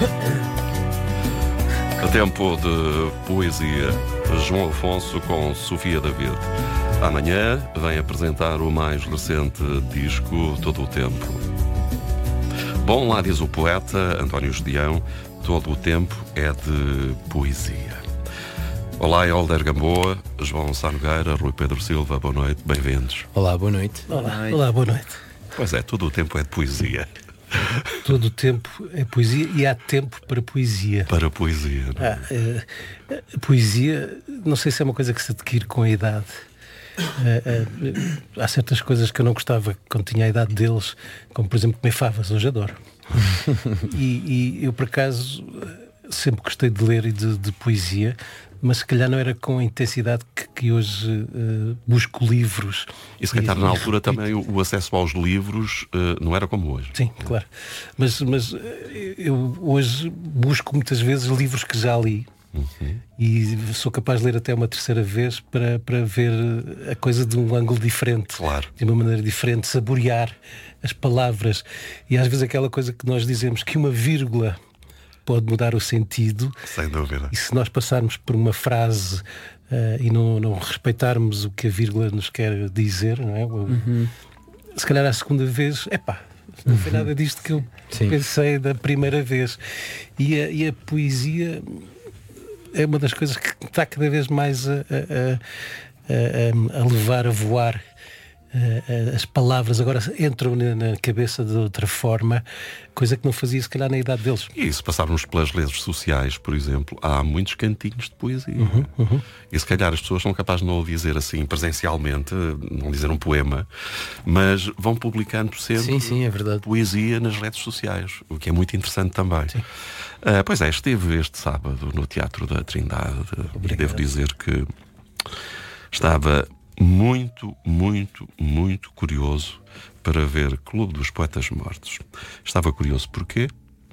A tempo de poesia, João Afonso com Sofia David. Amanhã vem apresentar o mais recente disco, Todo o Tempo. Bom, lá diz o poeta António Judeão, todo o tempo é de poesia. Olá, Helder Gamboa, João Sá Nogueira, Rui Pedro Silva, boa noite, bem-vindos. Olá, boa noite. Olá, boa noite. Pois é, todo o tempo é de poesia. Todo o tempo é poesia e há tempo para poesia. Para poesia, não é? Poesia, não sei se é uma coisa que se adquire com a idade. Há certas coisas que eu não gostava quando tinha a idade deles, como por exemplo comer favas, hoje adoro. E eu por acaso sempre gostei de ler e de poesia, mas se calhar não era com a intensidade que hoje busco livros. E se calhar na altura também o acesso aos livros não era como hoje. Sim, claro. Mas eu hoje busco muitas vezes livros que já li. Uhum. E sou capaz de ler até uma terceira vez para ver a coisa de um ângulo diferente, claro, de uma maneira diferente, saborear as palavras. E às vezes aquela coisa que nós dizemos que uma vírgula pode mudar o sentido. Sem dúvida. E se nós passarmos por uma frase e não respeitarmos o que a vírgula nos quer dizer, não é? Uhum. Se calhar à segunda vez, não foi nada disto que eu pensei da primeira vez. E a poesia é uma das coisas que está cada vez mais a levar a voar. As palavras agora entram na cabeça de outra forma, coisa que não fazia se calhar na idade deles. E se passarmos pelas redes sociais, por exemplo, há muitos cantinhos de poesia. E se calhar as pessoas são capazes de não o dizer assim presencialmente, não dizer um poema, mas vão publicando sempre sim, é verdade, poesia nas redes sociais, o que é muito interessante também. Pois é, estive este sábado no Teatro da Trindade. Obrigado. E devo dizer que estava muito curioso para ver Clube dos Poetas Mortos. Estava curioso porquê?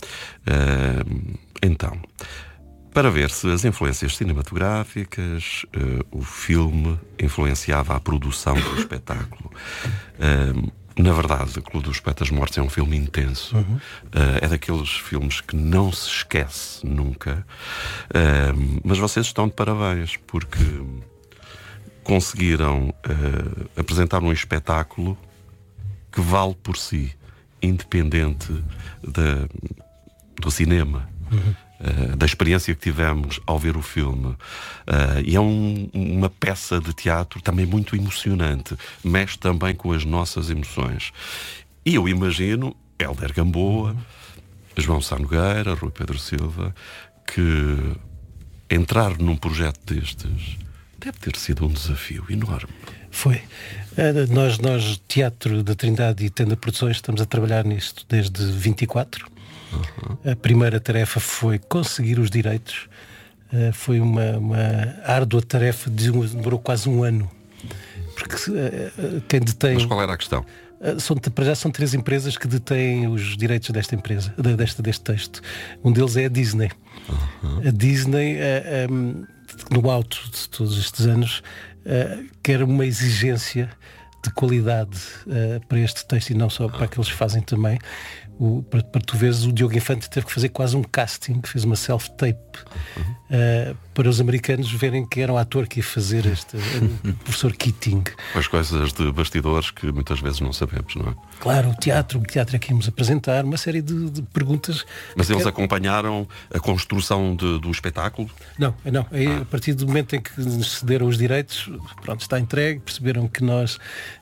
Então, para ver se as influências cinematográficas, o filme influenciava a produção do espetáculo. Na verdade, o Clube dos Poetas Mortos é um filme intenso. É daqueles filmes que não se esquece nunca. Mas vocês estão de parabéns, porque conseguiram apresentar um espetáculo que vale por si, independente do cinema, da experiência que tivemos ao ver o filme. E é uma peça de teatro também muito emocionante, mexe também com as nossas emoções. E eu imagino Helder Gamboa, João Sá Nogueira, Rui Pedro Silva, que entrar num projeto destes deve ter sido um desafio enorme. Foi. Nós, Teatro da Trindade e Tenda Produções, estamos a trabalhar nisto desde 24. A primeira tarefa foi conseguir os direitos. Foi uma árdua tarefa, demorou quase um ano. Porque quem detém... Mas qual era a questão? Para já são 3 empresas que detêm os direitos desta empresa, deste texto. Um deles é a Disney. A Disney... no alto de todos estes anos, quer uma exigência de qualidade para este texto e não só para aqueles que fazem também. Para tu veres, o Diogo Infante teve que fazer quase um casting, fez uma self-tape para os americanos verem que era um ator que ia fazer o professor Keating. As coisas de bastidores que muitas vezes não sabemos, não é? Claro, o teatro é que íamos apresentar, uma série de perguntas. Mas eles acompanharam a construção do espetáculo? Não. A partir do momento em que nos cederam os direitos, pronto, está entregue, perceberam que nós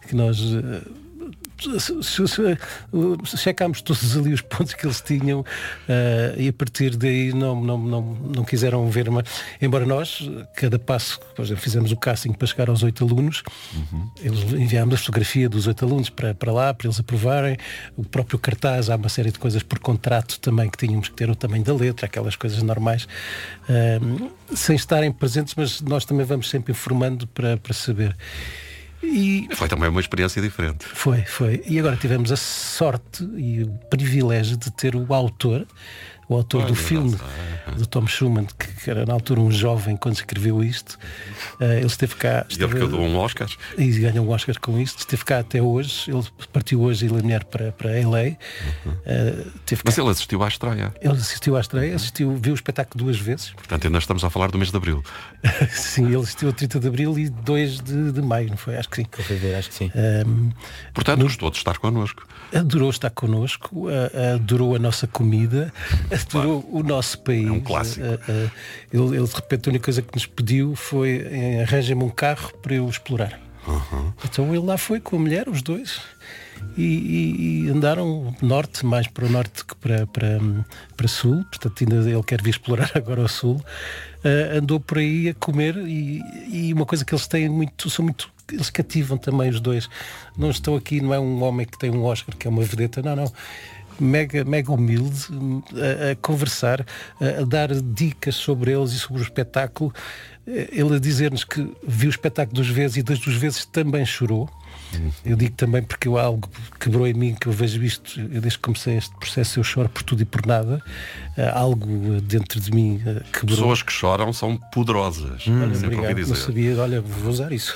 checámos todos ali os pontos que eles tinham e a partir daí não quiseram ver, embora nós, cada passo, por exemplo, fizemos o casting para chegar aos 8 alunos, eles enviámos a fotografia dos 8 alunos para lá, para eles aprovarem, o próprio cartaz, há uma série de coisas por contrato também que tínhamos que ter o tamanho da letra, aquelas coisas normais, sem estarem presentes, mas nós também vamos sempre informando para saber. E foi também uma experiência diferente. Foi. E agora tivemos a sorte e o privilégio de ter o autor, o autor do filme, do Tom Schumann, que era na altura um jovem quando escreveu isto. Ele esteve cá. E ele ganhou um Oscar. E ganhou um Oscar com isto. Esteve cá até hoje. Ele partiu hoje e mulher para LA. Mas ele assistiu à estreia. Ele assistiu à estreia, viu o espetáculo 2 vezes. Portanto, ainda estamos a falar do mês de Abril. Sim, ele assistiu a 30 de Abril e 2 de Maio, não foi? Acho que sim. Acho que sim. Portanto, gostou de estar connosco. Adorou estar connosco, adorou a nossa comida, adorou o nosso país. É um clássico. Ele de repente a única coisa que nos pediu foi arranja-me um carro para eu explorar. Então ele lá foi com a mulher, os dois, e andaram norte, mais para o norte que para sul. Portanto ainda ele quer vir explorar agora o sul. Andou por aí a comer e uma coisa que eles têm eles cativam também os dois. Não estão aqui, não é um homem que tem um Oscar, que é uma vedeta, não. Mega humilde, a conversar, a dar dicas sobre eles e sobre o espetáculo. Ele a dizer-nos que viu o espetáculo 2 vezes e das 2 vezes também chorou. Eu digo também porque algo quebrou em mim, que eu vejo isto, desde que comecei este processo eu choro por tudo e por nada. Algo dentro de mim quebrou. Pessoas que choram são poderosas. Obrigado, não sabia, olha, vou usar isso.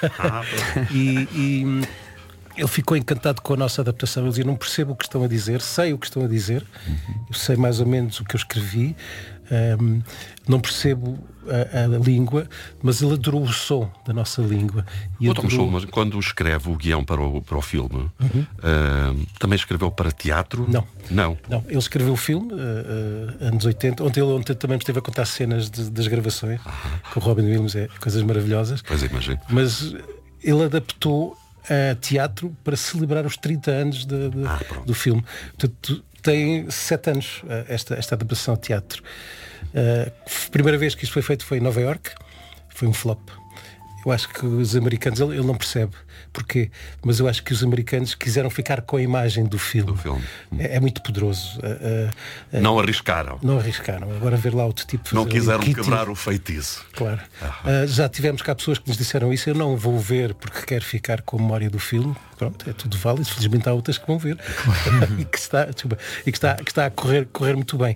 e ele ficou encantado com a nossa adaptação. Ele dizia, não percebo o que estão a dizer, sei o que estão a dizer, eu sei mais ou menos o que eu escrevi, não percebo a língua, mas ele adorou o som da nossa língua. E o Tom Schumann, quando escreve o guião para o filme, também escreveu para teatro? Não, ele escreveu o filme, anos 80, onde ele também esteve a contar cenas das gravações, com o Robin Williams, coisas maravilhosas. Pois imagino. Mas ele adaptou a teatro para celebrar os 30 anos do filme. Portanto, tem 7 anos esta adaptação a teatro. A primeira vez que isto foi feito foi em Nova Iorque, foi um flop. Eu acho que os americanos, ele não percebe porquê, mas eu acho que os americanos quiseram ficar com a imagem do filme. É muito poderoso. Não arriscaram. Agora ver lá outro tipo de não quiseram quebrar o feitiço. Claro. Já tivemos cá pessoas que nos disseram isso. Eu não vou ver porque quero ficar com a memória do filme. Pronto, é tudo válido. Felizmente há outras que vão ver e que está a correr muito bem.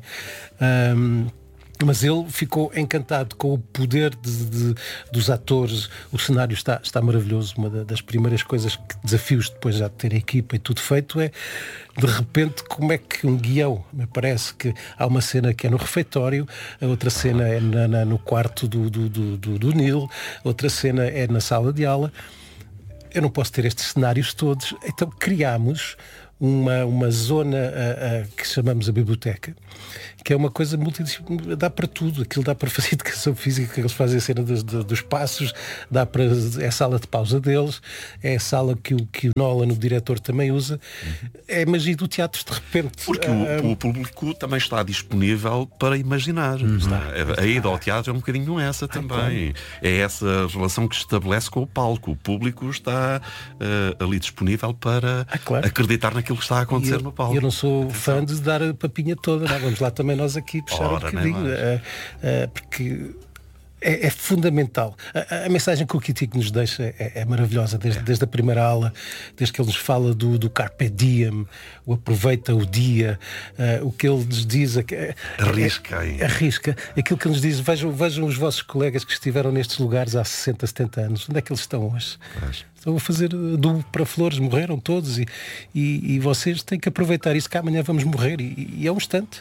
Mas ele ficou encantado com o poder dos atores. O cenário está maravilhoso. Uma das primeiras coisas, desafios depois já de ter a equipa e tudo feito, é de repente como é que um guião, me parece que há uma cena que é no refeitório, a outra cena é no quarto do Neil, outra cena é na sala de aula. Eu não posso ter estes cenários todos, então criámos uma zona que chamamos a biblioteca, que é uma coisa multidisciplinar, dá para tudo. Aquilo dá para fazer educação física, que eles fazem a cena dos passos, dá para, é a sala de pausa deles, é a sala que o Nolan, o diretor, também usa. É a magia do teatro, de repente. Porque o público também está disponível para imaginar. A ida ao teatro é um bocadinho essa também. Claro. É essa relação que se estabelece com o palco. O público está ali disponível para acreditar naquilo que está a acontecer no palco. Eu não sou fã de dar a papinha toda, não. Vamos lá também nós aqui puxar um bocadinho, porque é fundamental. A mensagem que o Kitico nos deixa é maravilhosa, desde a primeira aula, desde que ele nos fala do Carpe Diem, o aproveita o dia, o que ele nos diz arrisca. Aquilo que ele nos diz, vejam os vossos colegas que estiveram nestes lugares há 60, 70 anos, onde é que eles estão hoje? Estão a fazer adubo para flores, morreram todos e vocês têm que aproveitar isso, que amanhã vamos morrer, e é um instante.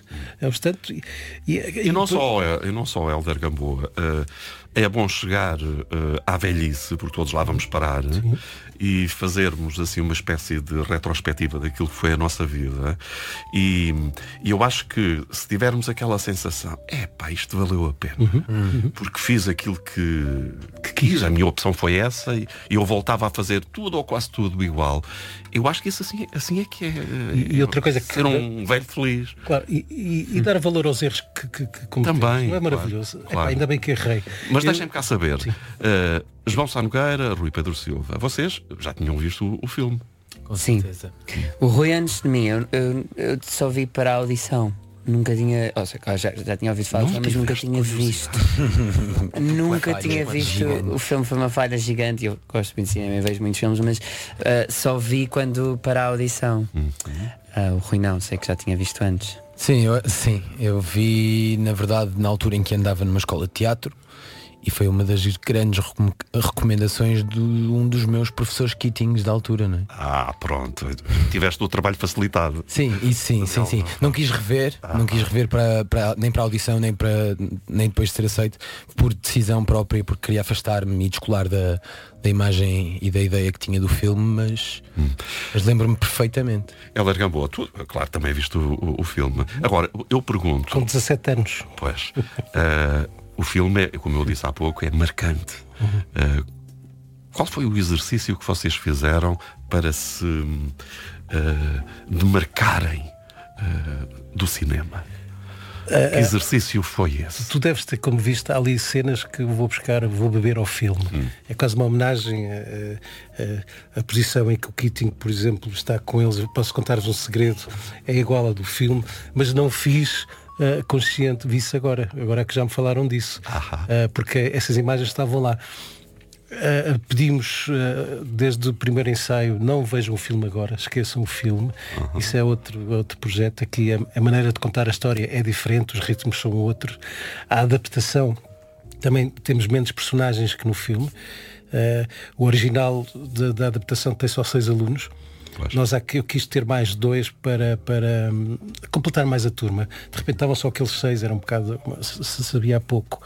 E não só Hélder Gamboa, é bom chegar à velhice, porque todos lá vamos parar. Sim. E fazermos assim uma espécie de retrospectiva daquilo que foi a nossa vida. E eu acho que se tivermos aquela sensação, isto valeu a pena, porque fiz aquilo que quis, a minha opção foi essa, e eu voltava a fazer tudo ou quase tudo igual. Eu acho que isso assim é que é. E outra coisa que ser um velho feliz. Claro, e dar valor aos erros que cometemos. Também. Não é maravilhoso? Claro. Ainda bem que errei. Mas deixem-me cá saber. João Sá Nogueira, Rui Pedro Silva, vocês já tinham visto o filme? Com certeza. O Rui antes de mim, eu só vi para a audição. Nunca tinha, ou seja, já tinha ouvido falar, mas nunca tinha visto. Nunca tinha visto. O filme foi uma falha gigante. Eu gosto muito de cinema e vejo muitos filmes, mas só vi quando para a audição. O Rui não, sei que já tinha visto antes. Sim, eu vi, na verdade, na altura em que andava numa escola de teatro, e foi uma das grandes recomendações de um dos meus professores Keatings da altura, não é? Pronto. Tiveste o trabalho facilitado. Sim, isso sim. Não quis rever, nem para a audição, nem depois de ser aceito, por decisão própria, porque queria afastar-me e descolar da imagem e da ideia que tinha do filme, mas lembro-me perfeitamente. Heller Gamboa, tu, claro, também viste o filme. Agora, eu pergunto... Com 17 anos. Pois. O filme, como eu disse há pouco, é marcante. Qual foi o exercício que vocês fizeram para se demarcarem do cinema? Que exercício foi esse? Tu deves ter como vista ali cenas que eu vou beber ao filme. É quase uma homenagem à posição em que o Keating, por exemplo, está com eles. Eu posso contar-vos um segredo, é igual à do filme, mas não fiz consciente disso agora é que já me falaram disso. Porque essas imagens estavam lá. Pedimos desde o primeiro ensaio, não vejam o filme agora, esqueçam o filme. Isso é outro projeto. Aqui a maneira de contar a história é diferente, os ritmos são outros, a adaptação, também temos menos personagens que no filme. O original da adaptação tem só 6 alunos. Eu quis ter mais 2 para completar mais a turma. De repente estavam só aqueles 6, era um bocado, se sabia há pouco.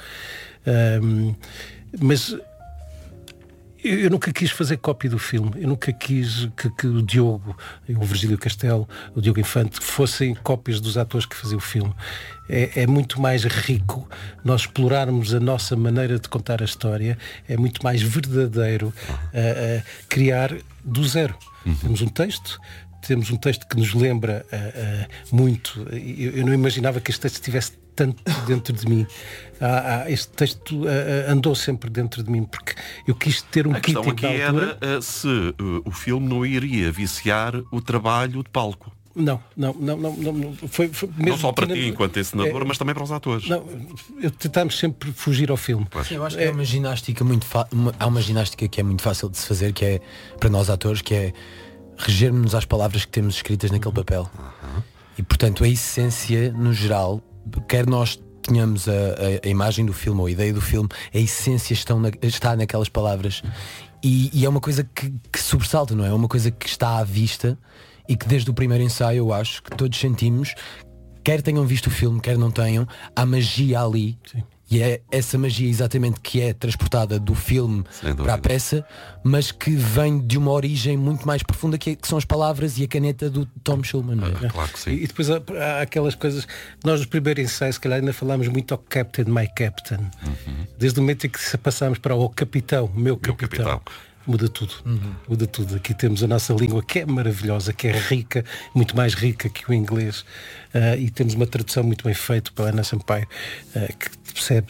Mas eu nunca quis fazer cópia do filme. Eu nunca quis que o Diogo, o Virgílio Castelo, o Diogo Infante fossem cópias dos atores que faziam o filme. É muito mais rico nós explorarmos a nossa maneira de contar a história. É muito mais verdadeiro criar do zero. Temos um texto que nos lembra muito. Eu não imaginava que este texto estivesse tanto dentro de mim. Este texto andou sempre dentro de mim, porque eu quis ter um Keating. A questão aqui era se o filme não iria viciar o trabalho de palco. Não. Foi mesmo não só para ti enquanto encenador, mas também para os atores. Tentámos sempre fugir ao filme. Sim, eu acho que é uma ginástica há uma ginástica que é muito fácil de se fazer, que é para nós atores, que é regermos-nos às palavras que temos escritas naquele papel. E portanto a essência no geral, quer nós tenhamos a imagem do filme ou a ideia do filme, a essência está naquelas palavras. E é uma coisa que sobressalta, não é? É uma coisa que está à vista e que desde o primeiro ensaio eu acho que todos sentimos, quer tenham visto o filme, quer não tenham, há magia ali. Sim. E é essa magia exatamente que é transportada do filme para a peça, mas que vem de uma origem muito mais profunda, que são as palavras e a caneta do Tom Schulman. Claro que sim. E depois há aquelas coisas. Nós, no primeiro ensaio, se calhar ainda falámos muito ao Captain, My Captain. Desde o momento em que passámos para o Capitão, meu capitão. Muda tudo. Muda tudo. Aqui temos a nossa língua, que é maravilhosa, que é rica, muito mais rica que o inglês. E temos uma tradução muito bem feita para a Ana Sampaio, que percebe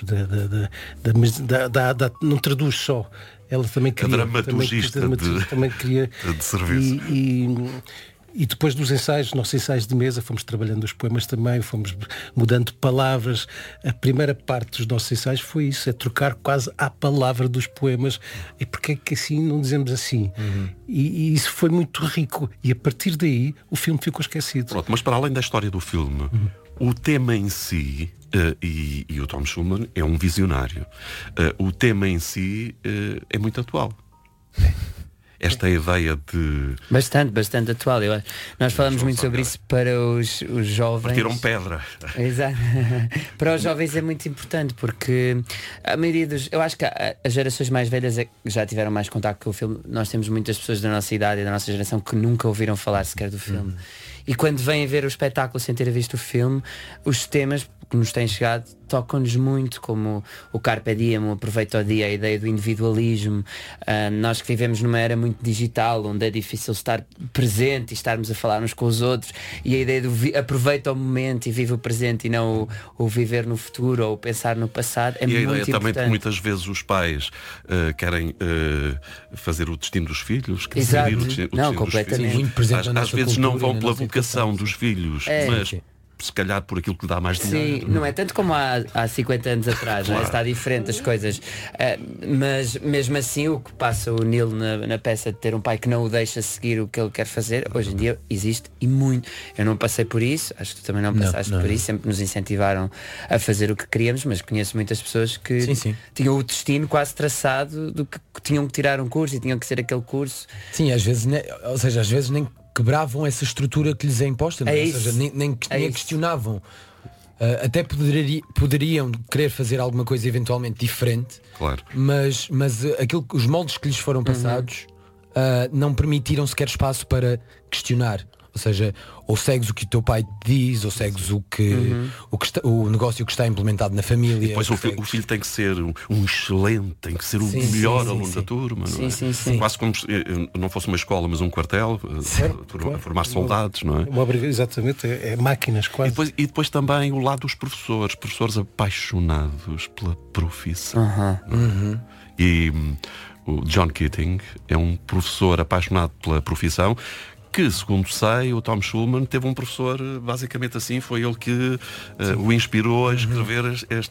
não traduz só. Ela também queria. A dramaturgista também queria de serviço. E depois dos ensaios, nossos ensaios de mesa, fomos trabalhando os poemas também, fomos mudando palavras. A primeira parte dos nossos ensaios foi isso, é trocar quase à palavra dos poemas. E porque é que assim não dizemos assim? E isso foi muito rico. E a partir daí o filme ficou esquecido. Pronto, mas para além da história do filme, o tema em si, e o Tom Schulman é um visionário, o tema em si é muito atual. Esta ideia de... Bastante atual. Nós falamos muito sobre isso para os jovens. Partiram pedra. Exato. Para os jovens é muito importante, porque a maioria dos... Eu acho que as gerações mais velhas já tiveram mais contato com o filme. Nós temos muitas pessoas da nossa idade e da nossa geração que nunca ouviram falar sequer do filme. E quando vêm ver o espetáculo sem ter visto o filme, os temas que nos têm chegado tocam-nos muito, como o Carpe Diem, o Aproveita o Dia, a ideia do individualismo. Nós que vivemos numa era muito digital, onde é difícil estar presente e estarmos a falar uns com os outros, e a ideia do aproveita o momento e vive o presente e não o viver no futuro ou pensar no passado é muito importante. E a ideia também de que muitas vezes os pais querem fazer o destino dos filhos, Exato. O destino completamente. dos filhos. Às vezes não vão pela vocação dos filhos, mas se calhar por aquilo que lhe dá mais dinheiro. Sim, não é tanto como há 50 anos atrás, Claro. não é? Está diferente as coisas. Mas mesmo assim o que passa o Neil na peça de ter um pai que não o deixa seguir o que ele quer fazer, hoje em dia existe e muito. Eu não passei por isso, acho que tu também não passaste por isso, sempre nos incentivaram a fazer o que queríamos, mas conheço muitas pessoas que tinham o destino quase traçado do que tinham que tirar um curso e tinham que ser aquele curso. Sim, às vezes, ou seja, às vezes nem quebravam essa estrutura que lhes é imposta, não é? Ou seja, nem questionavam. Até poderiam querer fazer alguma coisa eventualmente diferente, Claro. mas os moldes que lhes foram passados não permitiram sequer espaço para questionar. Ou seja, ou segues o que o teu pai te diz, ou segues o negócio que está implementado na família. E depois o filho tem que ser um excelente, tem que ser o melhor aluno da turma, não é? Quase como se não fosse uma escola, mas um quartel, a formar soldados, não é? Exatamente, é máquinas quase. E depois também o lado dos professores apaixonados pela profissão. E o John Keating é um professor apaixonado pela profissão, que, segundo sei, o Tom Schulman teve um professor basicamente assim, foi ele que o inspirou a escrever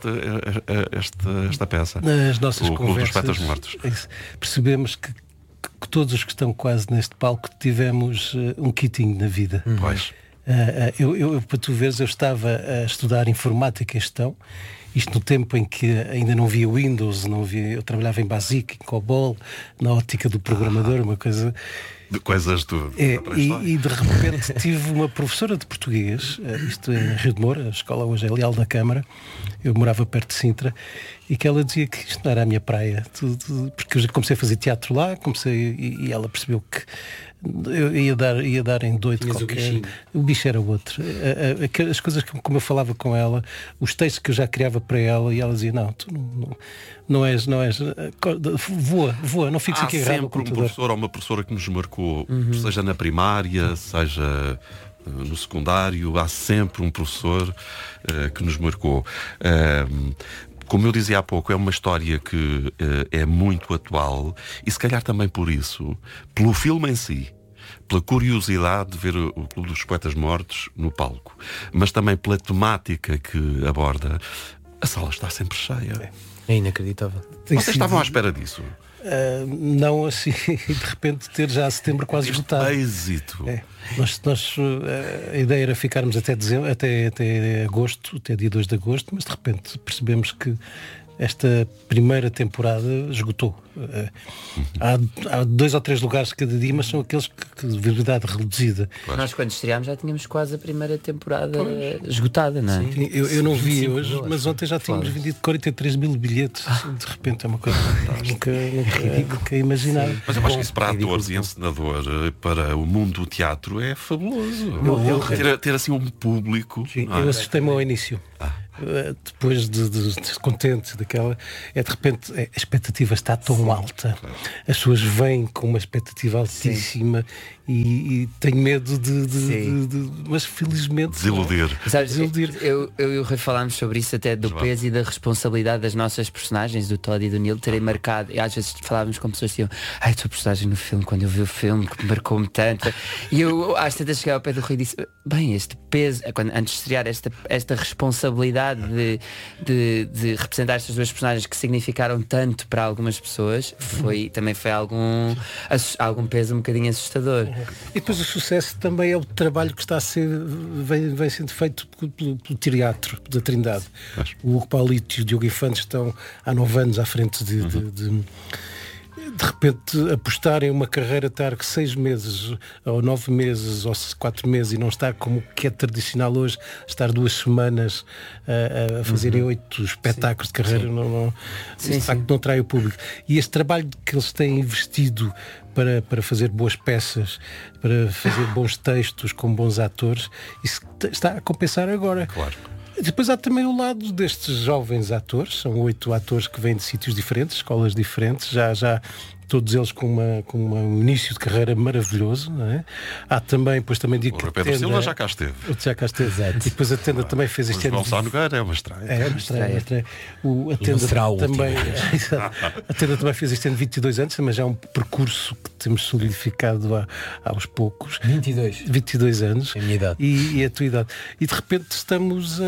esta peça. Nas nossas o conversas dos Poetas Mortos. percebemos que todos os que estão quase neste palco tivemos um Keating na vida. Pois. Eu, para tu veres, eu estava a estudar informática e gestão, isto no tempo em que ainda não havia Windows, eu trabalhava em Basic, em COBOL, na ótica do programador, uma coisa... De coisas do... E de repente tive uma professora de português, isto em Rio de Moura, a escola hoje é Leal da Câmara, eu morava perto de Sintra, e que ela dizia que isto não era a minha praia, porque eu já comecei a fazer teatro lá, e ela percebeu que eu ia dar em doido qualquer. O bicho era outro. As coisas como eu falava com ela, os textos que eu já criava para ela, e ela dizia, não, tu não és, voa, não fiques aqui agarrado ao computador. Há sempre um professor ou uma professora que nos marcou, seja na primária, seja no secundário, há sempre um professor que nos marcou. Como eu dizia há pouco, é uma história que é muito atual e se calhar também por isso, pelo filme em si, pela curiosidade de ver o Clube dos Poetas Mortos no palco, mas também pela temática que aborda, a sala está sempre cheia. É inacreditável. Vocês estavam à espera disso? Não assim, de repente ter já setembro quase esgotado. Êxito. A ideia era ficarmos até agosto, até dia 2 de agosto, mas de repente percebemos que esta primeira temporada esgotou. Há 2 ou 3 lugares cada dia, mas são aqueles que de visibilidade reduzida. Claro. Nós quando estreámos já tínhamos quase a primeira temporada esgotada, não é? Sim, eu não vi hoje, mas ontem já tínhamos vendido 43 mil bilhetes. De repente é uma coisa nunca imaginava. Mas eu acho que isso para atores e encenador, para o mundo do teatro, é fabuloso. Ter assim um público. Sim, eu assustei-me ao início. Depois de contente daquela, de repente a expectativa está tão alta, as pessoas vêm com uma expectativa altíssima e tenho medo mas felizmente desiludir. Eu e o Rui falámos sobre isso até do peso e da responsabilidade das nossas personagens, do Todd e do Neil, terem marcado, e às vezes falávamos com pessoas que diziam, a tua personagem no filme, quando eu vi o filme que marcou-me tanto, e eu às tantas cheguei ao pé do Rui e disse, bem, este peso, antes de estrear esta responsabilidade de representar estas duas personagens que significaram tanto para algumas pessoas, também foi algum peso um bocadinho assustador. E depois o sucesso também é o trabalho que está a ser vem sendo feito pelo Teatro da Trindade. O Hugo Paulito e o Diogo Infante estão há 9 anos à frente de repente apostarem uma carreira, estar 6 meses ou 9 meses ou 4 meses e não estar como que é tradicional hoje, estar 2 semanas a fazerem 8 espetáculos de carreira, de facto não atrai o público. E este trabalho que eles têm investido para fazer boas peças, para fazer bons textos com bons atores, isso está a compensar agora. Claro. Depois há também o lado destes jovens atores, são 8 atores que vêm de sítios diferentes, escolas diferentes, já todos eles com um início de carreira maravilhoso, não é? Há também, pois também digo O que Pedro Silva já cá esteve. Já cá esteve. E depois a Tenda também fez este ano. O João Nogueira é uma estreia. É uma estreia. A Tenda será o também, a Tenda também fez este ano 22 anos, mas já é um percurso que temos solidificado aos poucos. 22 anos. É a minha idade. E a tua idade. E de repente estamos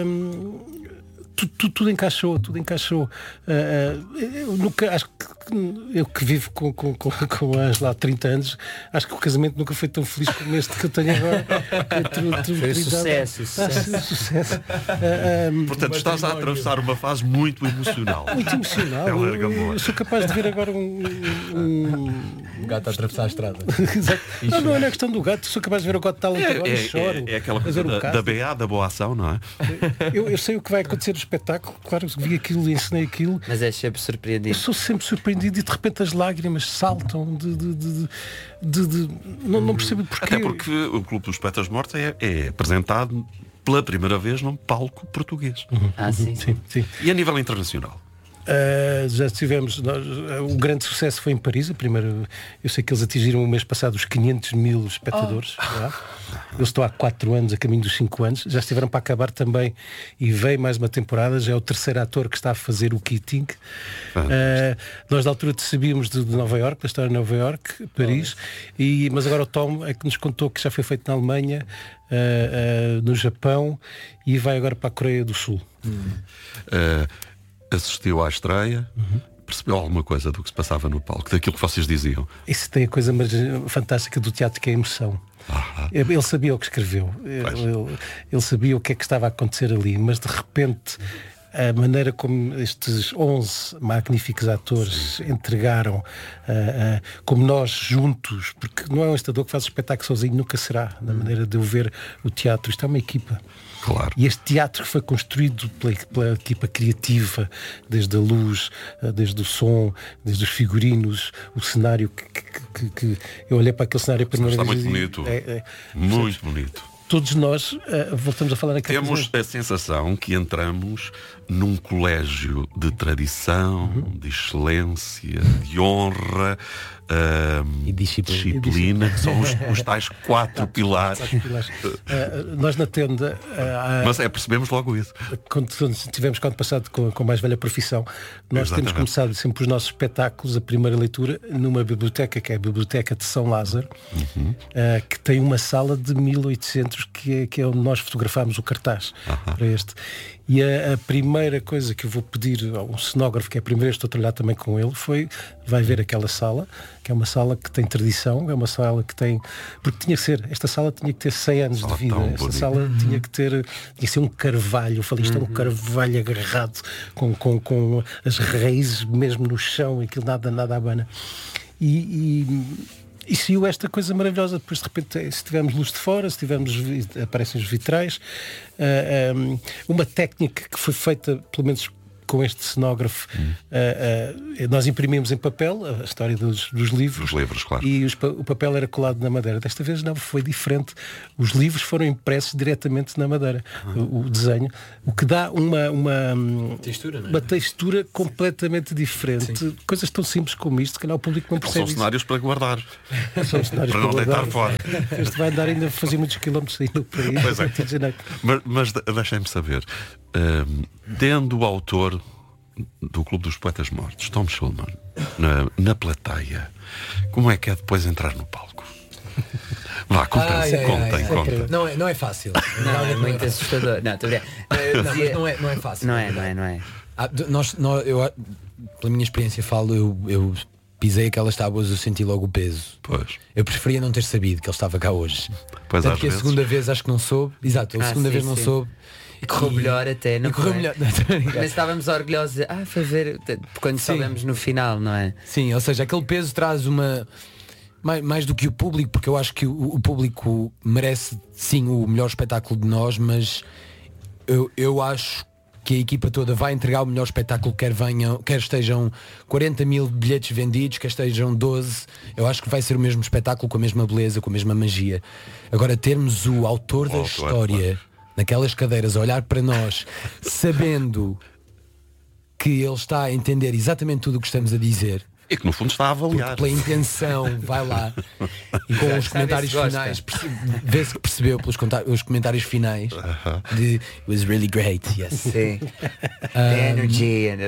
tudo encaixou. Eu nunca, acho que eu que vivo com a Ângela há 30 anos, acho que o casamento nunca foi tão feliz como este que eu tenho agora. Foi sucesso. Portanto, estás a atravessar uma fase muito emocional. Muito emocional. Eu sou capaz de ver agora um gato a atravessar a estrada. Não é questão do gato, sou capaz de ver o Got Talent agora e choro. É aquela coisa da BA, da boa ação, não é? Eu sei o que vai acontecer no espetáculo, claro, vi aquilo e ensinei aquilo. Mas és sempre surpreendido. Eu sou sempre surpreendido e de repente as lágrimas saltam não percebo porquê. Até porque o Clube dos Poetas Mortos é apresentado pela primeira vez num palco português. Sim. E a nível internacional? Já tivemos, o grande sucesso foi em Paris. Eu sei que eles atingiram o mês passado os 500 mil espectadores. Eles estão há 4 anos, a caminho dos 5 anos. Já estiveram para acabar também e veio mais uma temporada. Já é o terceiro ator que está a fazer o Keating. Nós da altura sabíamos de Nova Iorque, da história de Nova Iorque, Paris, mas agora o Tom é que nos contou que já foi feito na Alemanha, no Japão e vai agora para a Coreia do Sul. Assistiu à estreia, percebeu alguma coisa do que se passava no palco, daquilo que vocês diziam? Isso tem a coisa mais fantástica do teatro, que é a emoção. Ele sabia o que escreveu, ele sabia o que é que estava a acontecer ali, mas de repente a maneira como estes 11 magníficos atores entregaram, como nós juntos, porque não é um encenador que faz o espetáculo sozinho, nunca será, na maneira de eu ver o teatro. Isto é uma equipa. Claro. E este teatro foi construído pela equipa criativa, desde a luz, desde o som, desde os figurinos, o cenário que eu olhei para aquele cenário a primeira vez. Está muito bonito. Muito bonito. Todos nós, voltamos a falar aqui. Temos a sensação que entramos num colégio de tradição, de excelência, de honra e disciplina, que são os tais 4 pilares. Nós na Tenda, mas percebemos logo isso. Quando tivemos quando passado com a mais velha profissão, nós temos começado sempre os nossos espetáculos, a primeira leitura, numa biblioteca, que é a Biblioteca de São Lázaro, que tem uma sala de 1800, que é onde nós fotografámos o cartaz para este. E a primeira coisa que eu vou pedir ao cenógrafo, que é a primeira vez que estou a trabalhar também com ele, vai ver aquela sala, que é uma sala que tem tradição, é uma sala que tem... Porque esta sala tinha que ter 100 anos de vida. Esta sala tinha que ser um carvalho. Eu falei, isto é um carvalho agarrado, com as raízes mesmo no chão, aquilo nada abana. E saiu esta coisa maravilhosa. Depois de repente, se tivermos luz de fora, aparecem os vitrais, uma técnica que foi feita pelo menos com este cenógrafo. Nós imprimimos em papel a história dos livros. Os livros, claro. E o papel era colado na madeira. Desta vez não, foi diferente. Os livros foram impressos diretamente na madeira. O desenho. O que dá uma textura, não é? Uma textura completamente diferente. Sim. Coisas tão simples como isto, que não, o público não percebe. São cenários para guardar. São cenários para não deitar fora. Este vai andar ainda a fazer muitos quilómetros aí no país. Pois é. Mas deixem-me saber. Tendo o autor do Clube dos Poetas Mortos, Tom Schulman, na plateia, como é que é depois entrar no palco? Vá, contem. Não é fácil. Não, é muito assustador. Não, mas não é fácil. Não é. Eu, pela minha experiência falo, eu pisei aquelas tábuas, eu senti logo o peso. Pois. Eu preferia não ter sabido que ele estava cá hoje. Pois, porque a segunda vez acho que não soube. Exato, a segunda vez não soube. E correu melhor até, não correu melhor. Mas estávamos orgulhosos foi ver quando soubemos no final, não é? Sim, ou seja, aquele peso traz mais do que o público, porque eu acho que o público merece sim o melhor espetáculo de nós, mas eu acho que a equipa toda vai entregar o melhor espetáculo, quer estejam 40 mil bilhetes vendidos, quer estejam 12, eu acho que vai ser o mesmo espetáculo, com a mesma beleza, com a mesma magia. Agora, termos o autor da história naquelas cadeiras a olhar para nós, sabendo que ele está a entender exatamente tudo o que estamos a dizer. E que no fundo está a avaliar. Pela intenção, vai lá. E com os comentários finais, vê-se que percebeu pelos os comentários finais de it was really great, yes. Sim. The energy and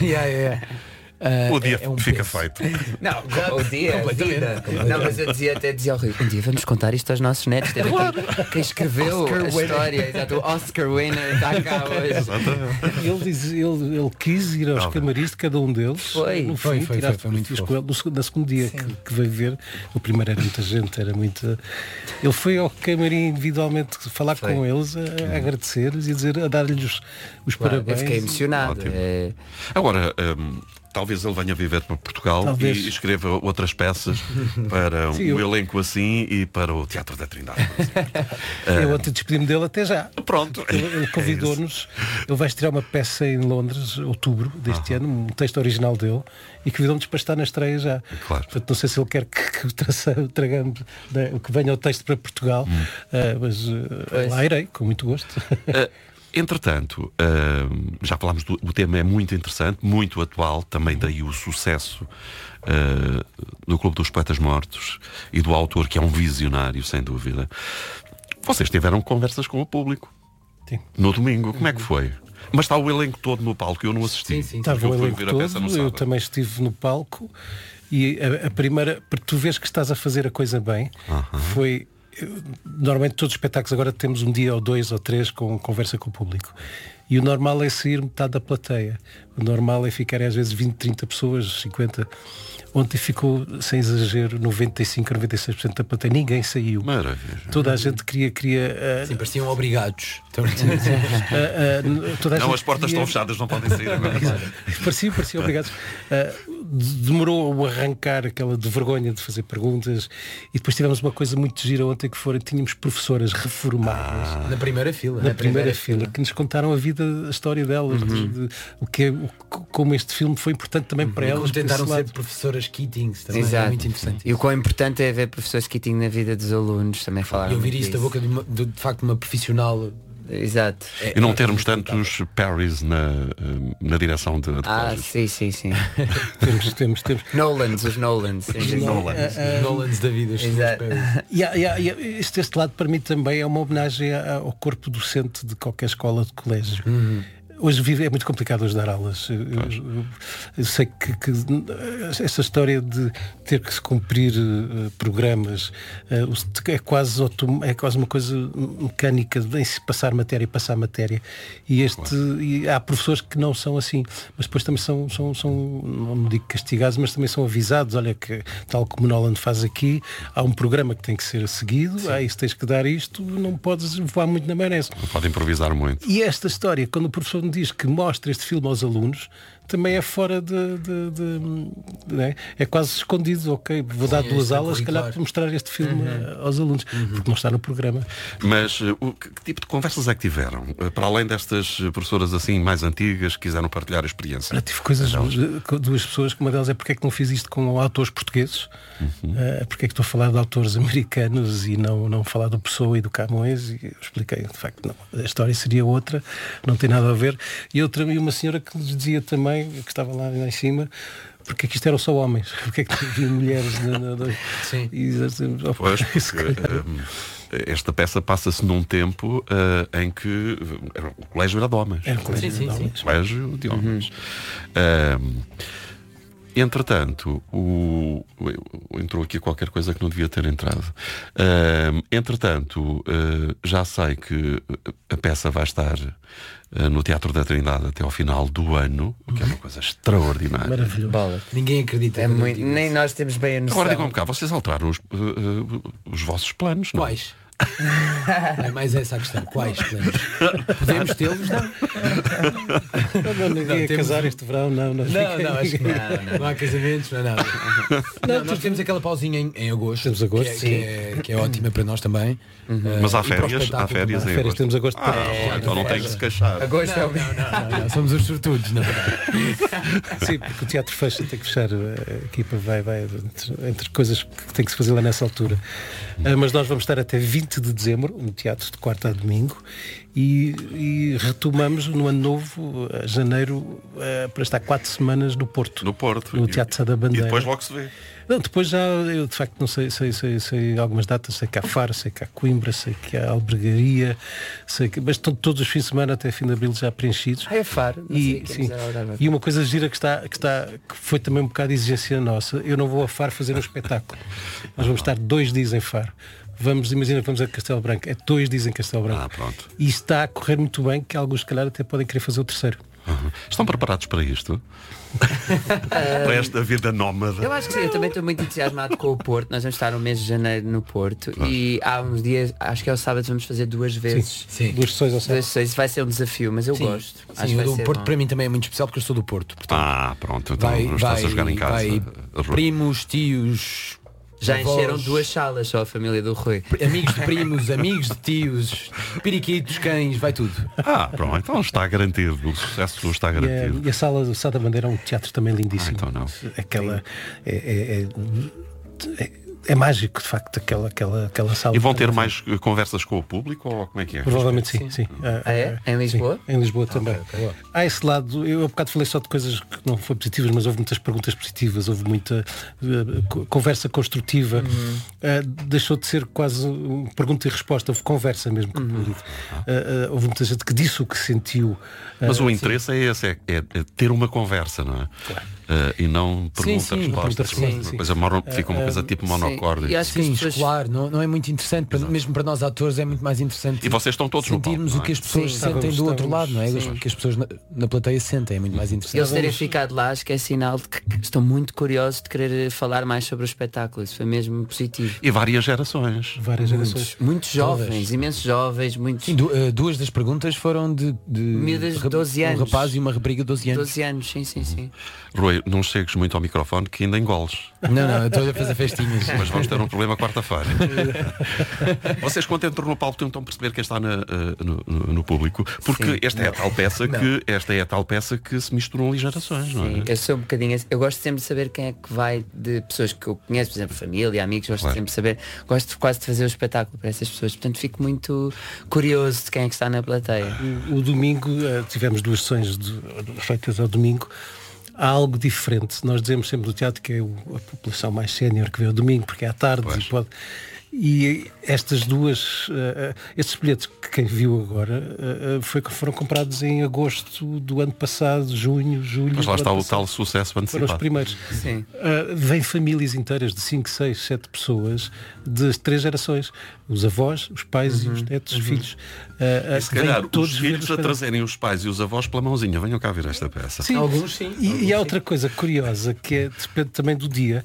O dia fica peso. feito. Não, o dia, a vida. Não, mas eu dizia ao Rui, um dia vamos contar isto aos nossos netos. Quem escreveu a história, exato, o Oscar winner está cá hoje. Ele quis ir aos camarins de cada um deles. Foi muito com ele no segundo dia que veio ver. O primeiro era muita gente, era muita. Ele foi ao camarim individualmente falar com eles, a agradecer-lhes e a dar-lhes os parabéns. Eu fiquei emocionado. Agora, talvez ele venha viver para Portugal e escreva outras peças para um elenco assim e para o Teatro da Trindade. Eu ontem despedi-me dele até já. Pronto. Ele convidou-nos. Ele vai estrear uma peça em Londres, outubro deste ano, um texto original dele, e convidou-nos para estar na estreia já. Claro. Portanto, não sei se ele quer que tragamos, que venha o texto para Portugal, mas lá irei, com muito gosto. Entretanto, já falámos o tema é muito interessante, muito atual, também daí o sucesso do Clube dos Poetas Mortos e do autor, que é um visionário, sem dúvida. Vocês tiveram conversas com o público. Sim. No domingo, como é que foi? Mas está o elenco todo no palco, eu não assisti. Sim. Estava o elenco todo, eu também estive no palco, e a primeira, porque tu vês que estás a fazer a coisa bem, foi... Normalmente todos os espetáculos agora temos um dia ou 2 ou 3 com conversa com o público, e o normal é sair metade da plateia. O normal é ficar às vezes 20, 30 pessoas, 50. Ontem ficou, sem exagero, 95, 96% da plateia. Ninguém saiu. Maravilha. Toda a gente queria sim, pareciam obrigados. Não, as portas estão fechadas, não podem sair agora. Parecia obrigados. Demorou a arrancar aquela de vergonha de fazer perguntas, e depois tivemos uma coisa muito gira ontem, que tínhamos professoras reformadas na primeira fila. Na primeira fila, que nos contaram a vida, a história delas, como este filme foi importante também para elas. Tentaram ser professoras Keatings também. Exato. É muito interessante. E o quão importante é ver professores Keating na vida dos alunos, também falaram. E ouvir isto da boca de facto uma profissional. Exato. E não termos tantos Parrys na direção de sim. temos. Os Nolans. Nolans da vida. Este lado para mim também é uma homenagem ao corpo docente de qualquer escola de colégio. Hoje é muito complicado hoje dar aulas. Eu sei que essa história de ter que se cumprir programas é quase uma coisa mecânica de passar matéria e passar matéria. E há professores que não são assim, mas depois também são não digo castigados, mas também são avisados. Olha, que tal como o Nolan faz aqui, há um programa que tem que ser seguido. Isso tens que dar isto, não podes voar muito na maionese. Não pode improvisar muito. E esta história, quando o professor me diz que mostra este filme aos alunos, também é fora né? É quase escondido. Ok, vou dar 2 aulas, se calhar, para mostrar este filme aos alunos, porque não está no programa. Mas que tipo de conversas é que tiveram? Para além destas professoras assim mais antigas que quiseram partilhar a experiência? Eu tive coisas com 2 pessoas, que uma delas é porque é que não fiz isto com autores portugueses, porque é que estou a falar de autores americanos e não falar do Pessoa e do Camões, e eu expliquei, de facto, não, a história seria outra, não tem nada a ver. E uma senhora que nos dizia também, que estava lá em cima, porque é que isto eram só homens, porque é que não havia mulheres Sim. Esta peça passa-se num tempo em que o colégio era de homens. Era um colégio de homens. Colégio de homens. Entretanto, entrou aqui qualquer coisa que não devia ter entrado. Entretanto, já sei que a peça vai estar no Teatro da Trindade até ao final do ano, o que é uma coisa extraordinária. Maravilhoso. Ninguém acredita. Nem nós temos bem a noção. Agora digam-me cá, vocês alteraram os vossos planos, não? Quais? É mais essa a questão. Quais planos? Podemos tê-los? Não ninguém a casar este verão, não. Não, acho que não há casamentos, não é nada. Não, nós temos aquela pausinha em agosto. Temos agosto, que é ótima para nós também. Mas há férias em agosto. Temos agosto para então não tem que se queixar. Agosto não, somos os sortudos, não é? Sim, porque o teatro fecha, tem que fechar, a equipa vai entre coisas que tem que se fazer lá nessa altura. Mas nós vamos estar até 20 20 de dezembro, no teatro de quarta a domingo, e retomamos no ano novo, janeiro, para estar 4 semanas no Porto. No Porto. No Teatro Sá da Bandeira. E depois logo se vê. Não, depois já, eu de facto não sei algumas datas, sei que há Faro, sei que há Coimbra, sei que há Albergaria, mas todos os fins de semana até fim de abril já preenchidos. É Faro, não sei sim. E uma coisa gira que foi também um bocado de exigência nossa, eu não vou a Faro fazer um espetáculo. Nós vamos estar 2 dias em Faro. Imagina que vamos a Castelo Branco, é 2 dias em Castelo Branco. Pronto. E está a correr muito bem, que alguns se calhar até podem querer fazer o terceiro. Estão preparados para isto? Para esta vida nómada? Eu acho que sim, eu também estou muito entusiasmado com o Porto. Nós vamos estar no mês de janeiro no Porto e há uns dias, acho que é o sábado, vamos fazer 2 vezes. Sim. 2 sessões ao sábado. Isso vai ser um desafio, mas eu gosto. Acho que vai o ser Porto bom. para mim também é muito especial porque eu sou do Porto. Portanto, pronto, então estás a jogar em casa. Primos, tios. Já avós, encheram 2 salas só a família do Rui. Amigos de primos, amigos de tios, periquitos, cães, vai tudo. Pronto, então está garantido. O sucesso está garantido. E a sala do Sá da Bandeira é um teatro também lindíssimo. Então não. Aquela é mágico, de facto, aquela sala. E vão ter mais conversas com o público ou como é que é? Provavelmente sim. É? Em Lisboa? Sim, em Lisboa também. Há esse lado, eu há bocado falei só de coisas que não foram positivas, mas houve muitas perguntas positivas, houve muita conversa construtiva. Deixou de ser quase pergunta e resposta, houve conversa mesmo com o público. Houve muita gente que disse o que sentiu. Mas o interesse é esse, é ter uma conversa, não é? Claro. E não pergunta-resposta. Fica uma coisa tipo monocórdio. E acho que Sim, pessoas... escolar, não é muito interessante, mesmo para nós atores é muito mais interessante. E vocês estão todos sentirmos no palco, o que as pessoas Sim, sentem do outro lado, não é? Sim. O que as pessoas na plateia sentem é muito mais interessante. Eles terem ficado lá, acho que é sinal de que estão muito curiosos de querer falar mais sobre o espetáculo. Isso foi mesmo positivo. E várias gerações. Muitos jovens, imensos jovens, muitos. Sim, 2 das perguntas foram de miúdas de 12 anos. Um rapaz e uma rapariga de 12 anos. 12 anos, sim. Rui, não chegues muito ao microfone que ainda engoles. Não, eu estou a fazer festinhas. Mas vamos ter um problema quarta-feira. Vocês, quando entram no palco, tentam perceber quem está no público, porque esta é a tal peça que se misturam ali gerações, não é? Sim, eu sou um bocadinho. Eu gosto sempre de saber quem é que vai, de pessoas que eu conheço, por exemplo, família, amigos, sempre de saber. Gosto quase de fazer o espetáculo para essas pessoas. Portanto, fico muito curioso de quem é que está na plateia. O domingo, tivemos 2 sessões feitas ao domingo. Há algo diferente. Nós dizemos sempre do teatro que é a população mais sénior que vê ao domingo, porque é à tarde e estas 2, estes bilhetes que quem viu agora foram comprados em agosto do ano passado, junho, julho. Mas lá está o tal sucesso antecipado. Foram os primeiros. Sim. Vêm famílias inteiras de 5, 6, 7 pessoas de 3 gerações. Os avós, os pais e os netos, os filhos. E se calhar os filhos a trazerem os pais e os avós pela mãozinha. Venham cá ver esta peça. Sim, alguns sim. E há outra coisa curiosa que depende também do dia.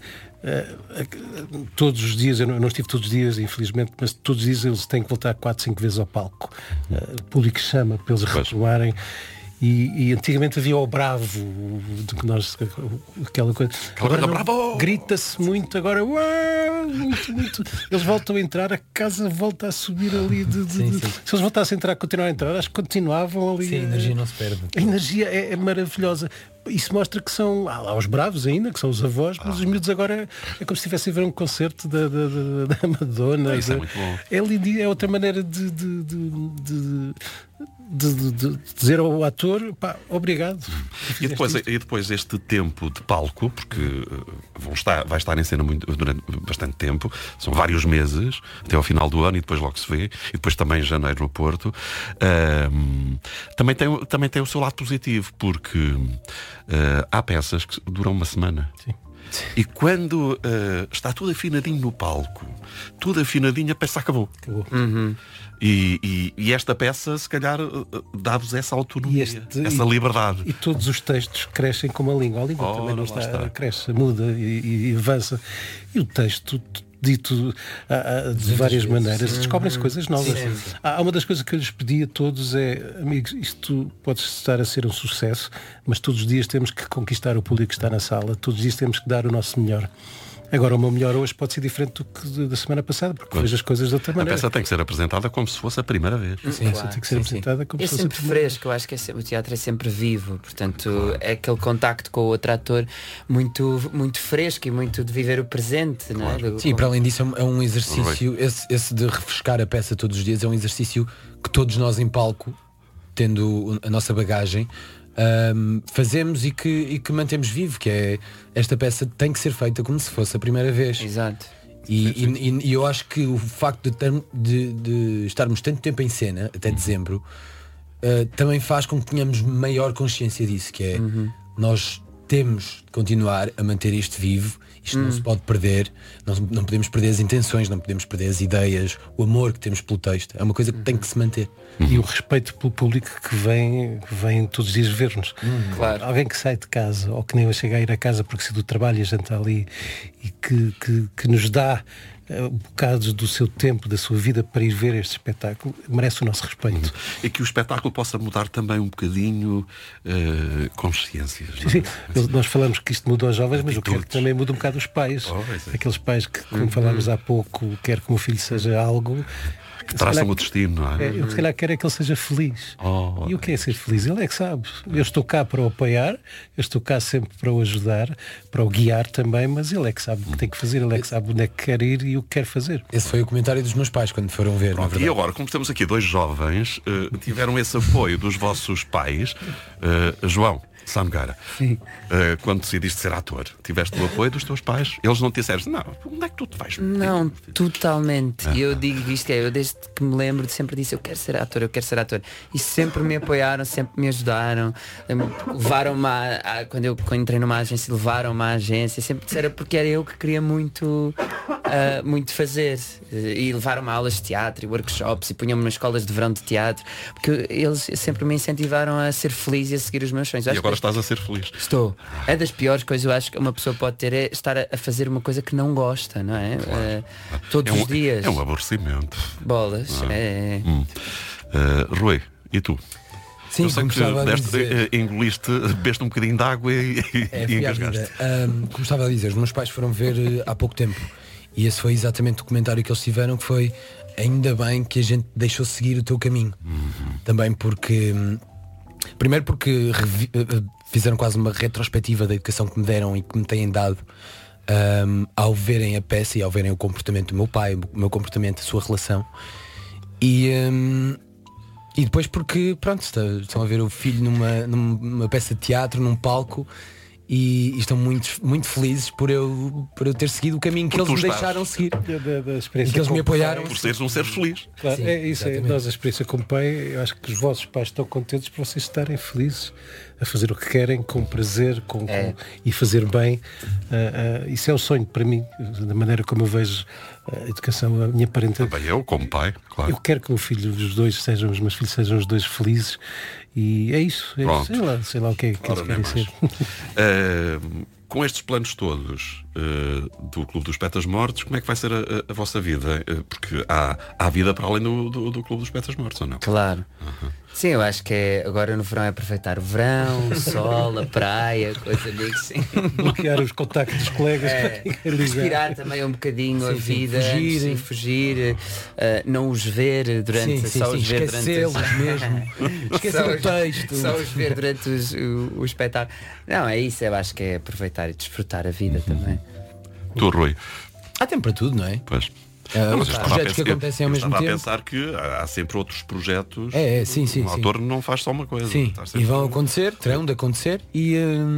Todos os dias, eu não estive todos os dias, infelizmente, mas todos os dias eles têm que voltar 4, 5 vezes ao palco. O público chama para eles retomarem. E antigamente havia o bravo, de que nós, aquela coisa. Agora bravo! Grita-se muito, agora muito. Eles voltam a entrar, a casa volta a subir ali. Se eles voltassem a entrar, continuar a entrar, acho que continuavam ali. Sim, a energia não se perde. A energia é maravilhosa. Isso mostra que são há os bravos ainda, que são os avós, mas os miúdos agora é como se estivessem a ver um concerto da Madonna. Isso é muito bom. É outra maneira de dizer ao ator, obrigado. E depois este tempo de palco, porque vai estar em cena durante bastante tempo, são vários meses, até ao final do ano, e depois logo se vê, e depois também em janeiro no Porto. Também tem o seu lado positivo, porque há peças que duram uma semana. Sim. E quando está tudo afinadinho no palco, tudo afinadinho, a peça acabou. E esta peça, se calhar, dá-vos essa autonomia, essa liberdade. E todos os textos crescem como a língua. A língua também não está, cresce, muda e avança. E o texto, dito de várias maneiras, descobrem-se coisas novas. Sim. Há uma das coisas que eu lhes pedi a todos amigos, isto pode estar a ser um sucesso, mas todos os dias temos que conquistar o público que está na sala, todos os dias temos que dar o nosso melhor. Agora, o meu melhor hoje pode ser diferente do que da semana passada, porque vejo as coisas de outra A maneira. peça tem que ser apresentada como se fosse a primeira vez. Sim, tem que ser apresentada como se fosse sempre fresco, eu acho que o teatro é sempre vivo, portanto é aquele contacto com o outro ator muito, muito fresco e muito de viver o presente, não é? Sim, para além disso é um exercício, esse de refrescar a peça todos os dias é um exercício que todos nós em palco, tendo a nossa bagagem, fazemos e que mantemos vivo, que é esta peça tem que ser feita como se fosse a primeira vez. Exato. E eu acho que o facto de estarmos tanto tempo em cena, até dezembro, também faz com que tenhamos maior consciência disso, que é nós temos de continuar a manter isto vivo. Isto não se pode perder, não podemos perder as intenções, não podemos perder as ideias, o amor que temos pelo texto. É uma coisa que tem que se manter. E o respeito pelo público que vem todos os dias ver-nos. Claro. Alguém que sai de casa, ou que nem eu chego a ir a casa porque se do trabalho e a gente ali, e que nos dá bocados do seu tempo, da sua vida para ir ver este espetáculo, merece o nosso respeito. E que o espetáculo possa mudar também um bocadinho consciências. Sim. Nós falamos que isto muda aos jovens, mas eu quero que também mude um bocado os pais. Aqueles pais que, como falámos há pouco, quer que o meu filho seja algo que traçam o destino, não é? Eu se calhar quero é que ele seja feliz. E o que é ser feliz? Ele é que sabe. Eu estou cá para o apoiar, eu estou cá sempre para o ajudar, para o guiar também, mas ele é que sabe o que tem que fazer, ele é que sabe onde é que quer ir e o que quer fazer. Esse foi o comentário dos meus pais quando foram ver. Pronto, e agora, como temos aqui dois jovens, tiveram esse apoio dos vossos pais. João Samgueira, quando decidiste ser ator, tiveste o apoio dos teus pais? Eles não te disseram, não, onde é que tu te vais? Não, totalmente. E eu digo isto, eu desde que me lembro sempre disse, eu quero ser ator. E sempre me apoiaram, sempre me ajudaram. Levaram-me quando eu entrei numa agência, levaram-me à agência, sempre disseram porque era eu que queria muito fazer. E levaram-me a aulas de teatro e workshops e punham-me nas escolas de verão de teatro, porque eles sempre me incentivaram a ser feliz e a seguir os meus sonhos. E agora estás a ser feliz. Estou. É das piores coisas eu acho que uma pessoa pode ter, é estar a fazer uma coisa que não gosta, não é? Claro. Todos os dias. É um aborrecimento. Bolas. Rui, e tu? Sim, eu sei que engoliste, bebeste um bocadinho de água e engasgaste. Como estava a dizer, os meus pais foram ver há pouco tempo. E esse foi exatamente o comentário que eles tiveram, que foi ainda bem que a gente deixou seguir o teu caminho. Também porque... Primeiro porque fizeram quase uma retrospectiva da educação que me deram e que me têm dado ao verem a peça e ao verem o comportamento do meu pai, o meu comportamento, a sua relação. E depois porque, pronto, estão a ver o filho numa peça de teatro, num palco, e estão muito felizes por eu ter seguido o caminho que eles me deixaram seguir. Da e que eles me apoiaram. Por seres um ser feliz. Claro, Sim, é isso. exatamente. Nós, a experiência como pai, eu acho que os vossos pais estão contentes por vocês estarem felizes, a fazer o que querem, com prazer, e fazer bem. Isso é o sonho para mim, da maneira como eu vejo a educação, a minha parentalidade. Também eu, como pai, claro. Eu quero que os meus filhos sejam os dois felizes. E é isso. Sei lá o que é que eles querem ser. Com estes planos todos do Clube dos Poetas Mortos, como é que vai ser a vossa vida? Porque há vida para além do Clube dos Poetas Mortos, ou não? Claro. Sim, eu acho que agora no verão é aproveitar o verão, o sol, a praia, coisa assim. Bloquear os contactos dos colegas. Respirar também um bocadinho a vida, fugir, não os ver durante só os ver durante mesmo. Esquecer o texto. Só os ver durante o espetáculo. Não, é isso, eu acho que é aproveitar e desfrutar a vida também. Tu, Rui? Há tempo para tudo, não é? Pois. Os projetos que acontecem ao mesmo tempo. Estava a pensar que há sempre outros projetos. Sim. O autor não faz só uma coisa. Sim, e vão acontecer, terão de acontecer e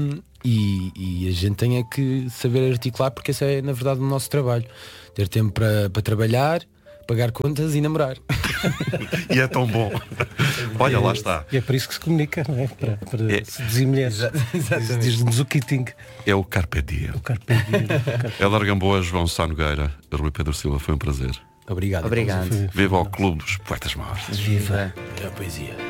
a gente tem que saber articular, porque esse é na verdade o nosso trabalho. Ter tempo para trabalhar, pagar contas e namorar. E é tão bom. Olha, lá está. E é por isso que se comunica, não é? Para seduzir mulheres. Diz-nos o kitting. É o Carpe Diem. Hélar Gamboa, João Sá Nogueira, Rui Pedro Silva, foi um prazer. Obrigado. Obrigado. Viva ao Clube dos Poetas Mortos. Viva a poesia.